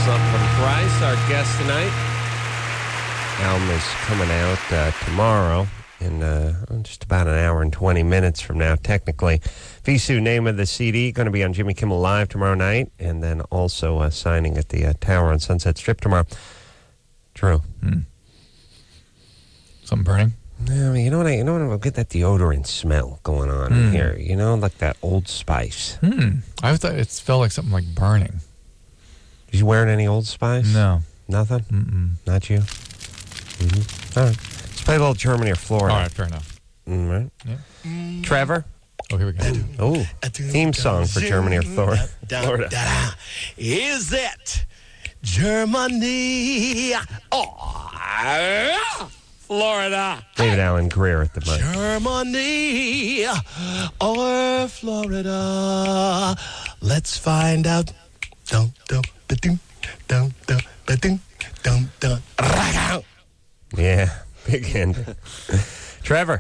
something from Thrice, our guest tonight. Album is coming out tomorrow in just about an hour and 20 minutes from now, technically. Visu, name of the CD, going to be on Jimmy Kimmel Live tomorrow night, and then also signing at the Tower on Sunset Strip tomorrow. Drew. Something burning? No, you know what? I'll get that deodorant smell going on in here. You know, like that Old Spice. I thought it felt like something like burning. Did you wearing any Old Spice? No. Nothing? Not you? All right. Let's play a little Germany or Florida. All right, fair enough. All right. Yeah. Trevor? Oh, here we go. Oh, theme song for Germany or Florida. Is it Germany or Florida? David Allen Greer at the mic. Germany or Florida? Let's find out. Dum dum ba-dum, dum dum ba-dum, dum dum. Yeah, big ending. Trevor?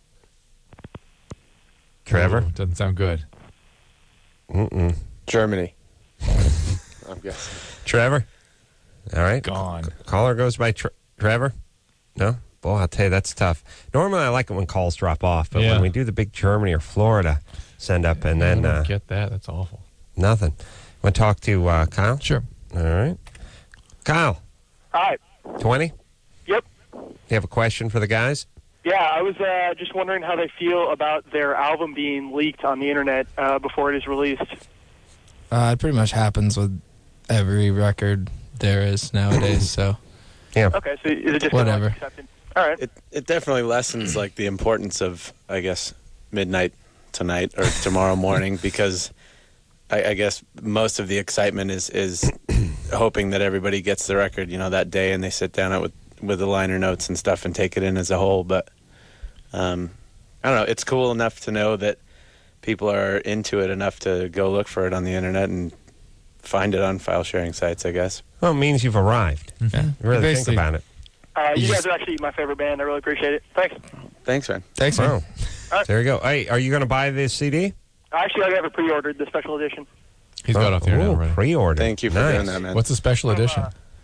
Oh, doesn't sound good. Germany. I'm guessing. Trevor? All right. Gone. Caller goes by Trevor? No? Boy, I'll tell you, that's tough. Normally, I like it when calls drop off, but when we do the big Germany or Florida send up and then... I don't get that. That's awful. Nothing. Want to talk to Kyle? Sure. All right. Kyle. Hi. 20? Yep. You have a question for the guys? Yeah, I was just wondering how they feel about their album being leaked on the internet before it is released. It pretty much happens with every record there is nowadays, so... Yeah. Okay, so is it just whatever? Accepted? All right. It definitely lessens like the importance of, I guess, midnight tonight or tomorrow morning, because I guess most of the excitement is hoping that everybody gets the record, that day, and they sit down with the liner notes and stuff and take it in as a whole. But I don't know. It's cool enough to know that people are into it enough to go look for it on the internet and find it on file sharing sites, I guess. Well, it means you've arrived. Yeah. Really think about it. You guys are actually my favorite band. I really appreciate it. Thanks. Thanks, man. Thanks, man. Wow. There you go. Hey, are you going to buy this CD? Actually, I have it pre-ordered, the special edition. He's got off the internet already. Pre-order. Thank you for doing that, man. What's the special edition?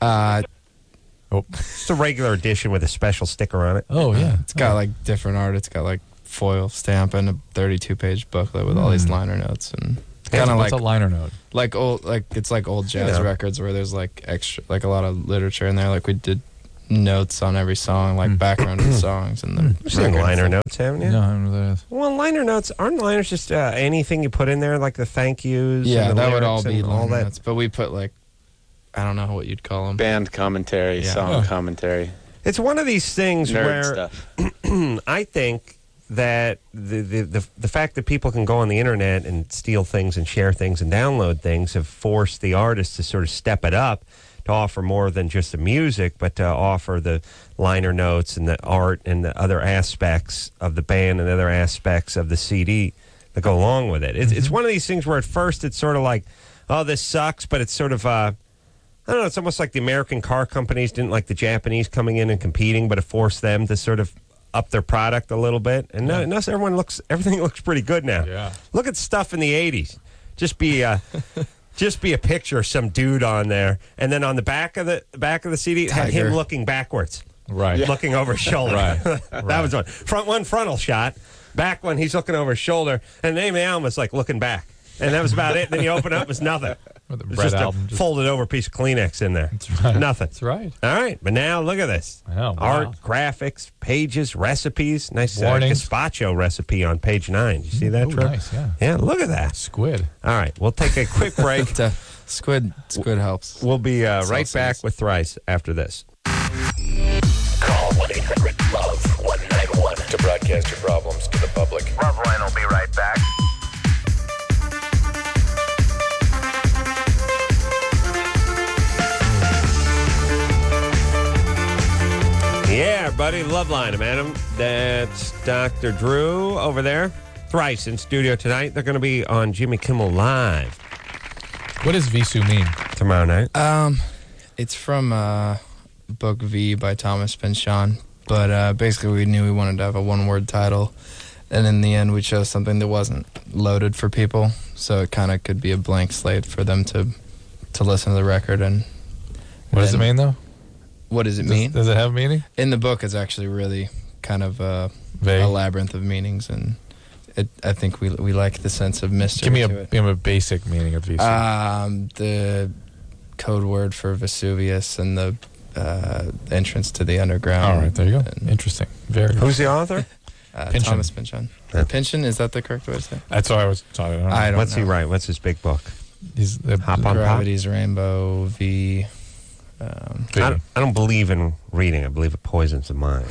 It's a regular edition with a special sticker on it. Oh, yeah. It's got, like, different art. It's got, like, foil stamp and a 32-page booklet with all these liner notes. And kind of What's like a liner note? like it's like old jazz records where there's, like, extra, like, a lot of literature in there. Like, we did notes on every song, like background of the songs. And then You've seen liner notes, haven't you? No, I don't know what that is. Well, liner notes, aren't liners just anything you put in there, like the thank yous? yeah, and the that would all lyrics be and liner notes. But we put, like, I don't know what you'd call them. Band commentary, Yeah. song commentary, It's one of these things nerd where stuff. I think that the fact that people can go on the internet and steal things and share things and download things have forced the artists to sort of step it up to offer more than just the music, but to offer the liner notes and the art and the other aspects of the band and other aspects of the CD that go along with it. It's one of these things where at first it's sort of like, oh, this sucks, but it's sort of, I don't know, it's almost like the American car companies didn't like the Japanese coming in and competing, but it forced them to sort of up their product a little bit. And now everything looks pretty good now. Yeah. Look at stuff in the 80s. Just be a picture of some dude on there, and then on the back of the CD, it had him Tiger. looking backwards, Right. looking over his shoulder. That was one. Front frontal shot. Back one, he's looking over his shoulder, and the name of the album was like looking back, and that was about it. Then you open up, it was nothing. With the It's Red just album. a folded over piece of Kleenex in there. That's right. Nothing. That's right. All right, but now look at this. Oh, wow. Art, graphics, pages, recipes. Nice Warnings. gazpacho recipe on page 9. You see that, Ooh, Trevor? nice, yeah. Yeah, look at that. Squid. All right, we'll take a quick break. Squid helps. We'll be right Sauces. back with Thrice after this. Call 1-800-LOVE-191 to broadcast your problems to the public. Loveline will be right back. Yeah, buddy, Loveline, man. That's Dr. Drew over there. Thrice in studio tonight. They're going to be on Jimmy Kimmel Live What does Visu mean? tomorrow night. It's from Book V by Thomas Pynchon, but basically we knew we wanted to have a one-word title, and in the end we chose something that wasn't loaded for people, so it kind of could be a blank slate for them to listen to the record and What does it mean, though? What does it mean? Does it have meaning? In the book, it's actually really kind of Vague. a labyrinth of meanings, and I think we like the sense of mystery Give me a basic meaning of Visu. The code word for Vesuvius and the entrance to the underground. All right, there you go. And, Interesting. Very. Who's the author? Pynchon. Thomas Pynchon. Yeah. Pynchon, is that the correct way to say? That's what I was talking about. I don't What's he know. write? What's his big book? He's the Hop on Pop? Gravity's Rainbow, V. I don't believe in reading. I believe it poisons the mind.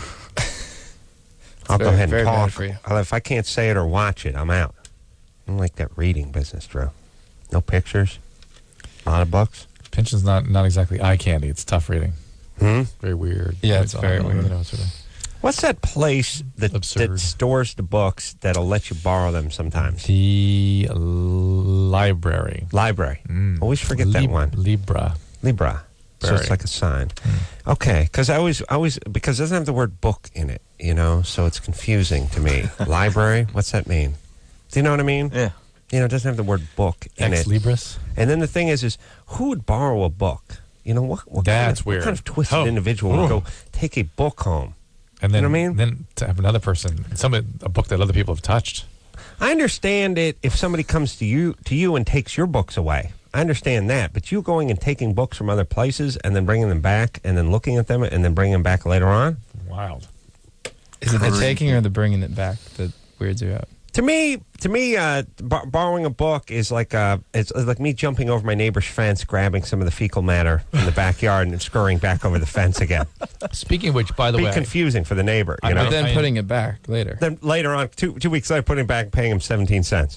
I'll go very- ahead and very bad talk. for you. If I can't say it or watch it, I'm out. I don't like that reading business, Drew. No pictures. A lot of books. Pynchon's not exactly eye candy. It's tough reading. Very weird. Yeah, it's I very don't really weird. know what to do. What's that place that Absurd. stores the books that'll let you borrow them sometimes? The library. Library. Always forget that one. Libra. Libra. So Very. it's like a sign. Okay, because I always because it doesn't have the word book in it, so it's confusing to me. Library, what's that mean? Do you know what I mean? Yeah. It doesn't have the word book in Ex it. Libris. And then the thing is who would borrow a book? What That's what weird. kind of twisted Oh. individual would Oh. go take a book home? And then, You know what I mean? then to have another person, a book that other people have touched. I understand it if somebody comes to you and takes your books away. I understand that, but you going and taking books from other places and then bringing them back and then looking at them and then bringing them back later on. Wild. Is it the taking or the bringing it back that weirds you out? To me, borrowing a book is like it's like me jumping over my neighbor's fence, grabbing some of the fecal matter in the backyard, and scurrying back over the fence again. Speaking of which, by the Be way, confusing for the neighbor, you know. But then I- putting it back later. Then later on, two weeks later, putting it back, paying him 17 cents,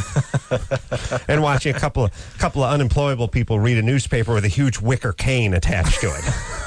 and watching a couple of unemployable people read a newspaper with a huge wicker cane attached to it.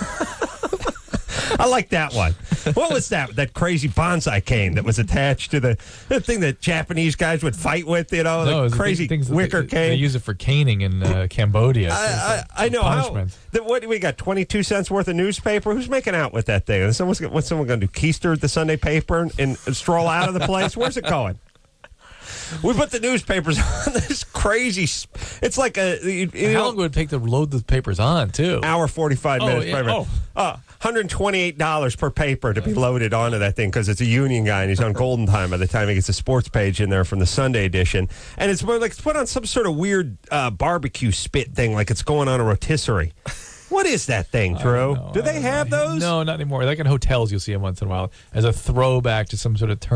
I like that one. What was that? That crazy bonsai cane that was attached to the thing that Japanese guys would fight with, no, the it's crazy things that wicker they cane. use it for caning in Cambodia. I know how. Punishment. What we got? 22 cents worth of newspaper. Who's making out with that thing? What's someone going to do? Keister the Sunday paper and stroll out of the place? Where's it going? We put the newspapers on this crazy. It's like How long would it take to load the papers on, too? hour 45 minutes. yeah. per paper. $128 per paper to be loaded onto that thing because it's a union guy and he's on golden time by the time he gets a sports page in there from the Sunday edition. And it's more like it's put on some sort of weird barbecue spit thing like it's going on a rotisserie. What is that thing, Drew? Do they have those? No, not anymore. Like in hotels, you'll see them once in a while as a throwback to some sort of turn.